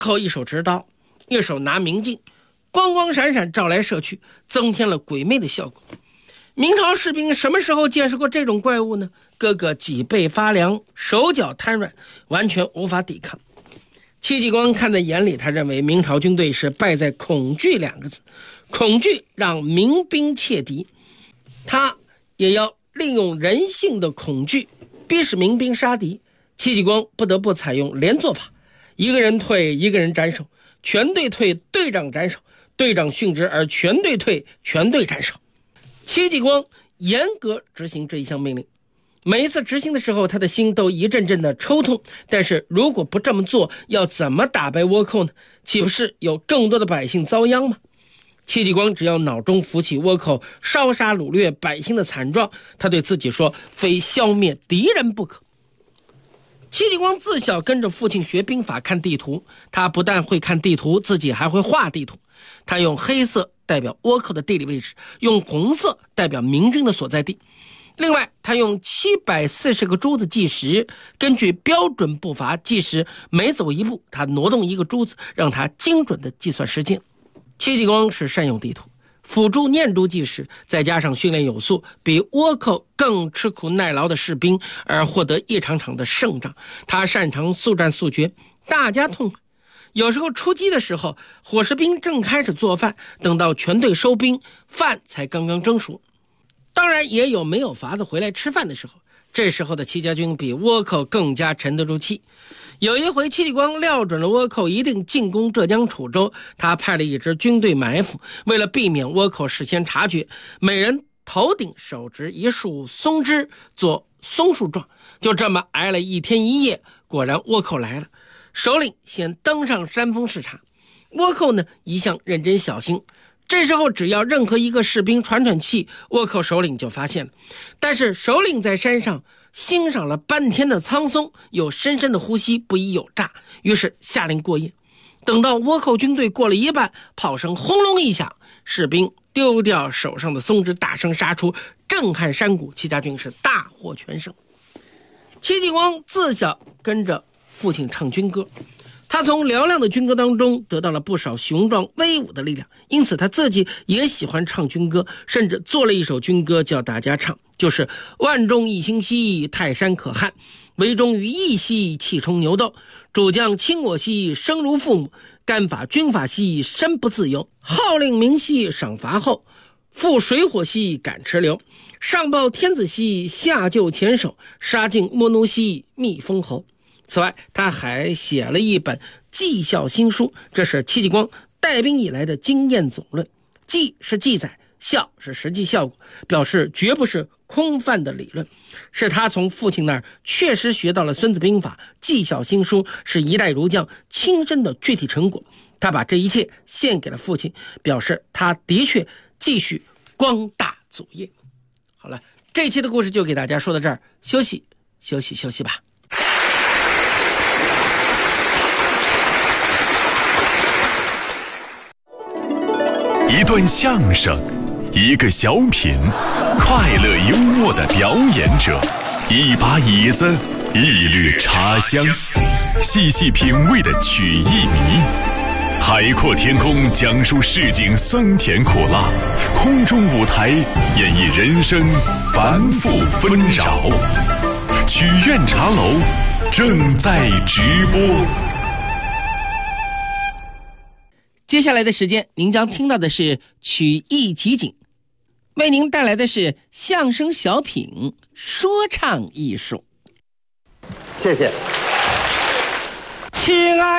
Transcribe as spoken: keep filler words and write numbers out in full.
后一手持刀，一手拿明镜，光光闪闪照来射去，增添了鬼魅的效果。明朝士兵什么时候见识过这种怪物呢？个个脊背发凉，手脚瘫软，完全无法抵抗。戚继光看在眼里，他认为明朝军队是败在恐惧两个字，恐惧让民兵怯敌，他也要利用人性的恐惧逼使民兵杀敌。戚继光不得不采用连坐法，一个人退一个人斩首，全队退队长斩首，队长殉职而全队退全队斩首。戚继光严格执行这一项命令，每一次执行的时候他的心都一阵阵的抽痛，但是如果不这么做，要怎么打败倭寇呢？岂不是有更多的百姓遭殃吗？戚继光只要脑中浮起倭寇烧杀掳掠百姓的惨状，他对自己说，非消灭敌人不可。戚继光自小跟着父亲学兵法看地图，他不但会看地图，自己还会画地图。他用黑色代表倭寇的地理位置，用红色代表明军的所在地。另外他用七百四十个珠子计时，根据标准步伐计时，每走一步他挪动一个珠子，让他精准的计算时间。戚继光是善用地图，辅助念珠计时，再加上训练有素，比倭寇更吃苦耐劳的士兵，而获得一场场的胜仗。他擅长速战速决，大家痛快。有时候出击的时候，伙食兵正开始做饭，等到全队收兵，饭才刚刚蒸熟。当然也有没有法子回来吃饭的时候，这时候的戚家军比倭寇更加沉得住气。有一回戚继光料准了倭寇一定进攻浙江楚州，他派了一支军队埋伏，为了避免倭寇事先察觉，每人头顶手执一束松枝做松树状，就这么挨了一天一夜。果然倭寇来了，首领先登上山峰视察，倭寇呢一向认真小心，这时候只要任何一个士兵喘喘气，倭寇首领就发现了。但是首领在山上欣赏了半天的苍松，有深深的呼吸，不疑有诈，于是下令过夜。等到倭寇军队过了一半，炮声轰隆一响，士兵丢掉手上的松枝，大声杀出，震撼山谷。戚家军是大获全胜。戚继光自小跟着父亲唱军歌，他从嘹亮的军歌当中得到了不少雄壮威武的力量，因此他自己也喜欢唱军歌，甚至做了一首军歌叫大家唱，就是万众一心兮，泰山可撼，围中于义兮，气冲牛斗，主将亲我兮，生如父母，干法军法兮，身不自由，号令明兮，赏罚后，赴水火兮，赶驰流，上报天子兮，下救前手，杀尽倭奴兮，密封侯。此外他还写了一本绩效新书，这是戚继光带兵以来的经验总论。绩是记载，效是实际效果，表示绝不是空泛的理论，是他从父亲那儿确实学到了孙子兵法。绩效新书是一代儒将亲身的具体成果，他把这一切献给了父亲，表示他的确继续光大祖业。好了，这一期的故事就给大家说到这儿，休息休息休息吧。 一段相声，一个小品，快乐幽默的表演者，一把椅子，一缕茶香，细细品味的曲艺迷，海阔天空讲述市井酸甜苦辣，空中舞台演绎人生繁复纷扰。曲苑茶楼正在直播。 接下来的时间您将听到的是曲艺集锦，为您带来的是相声小品说唱艺术。 谢谢。 亲爱